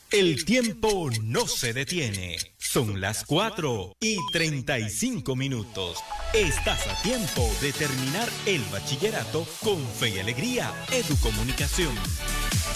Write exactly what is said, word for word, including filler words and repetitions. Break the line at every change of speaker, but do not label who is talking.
El tiempo no se detiene. Son las cuatro y treinta y cinco minutos. Estás a tiempo de terminar el bachillerato con Fe y Alegría Educomunicación.